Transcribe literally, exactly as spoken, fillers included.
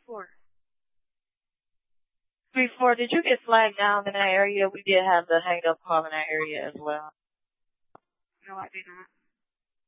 four. three four, did you get flagged down in that area? We did have the hang up call in that area as well. No, I did not.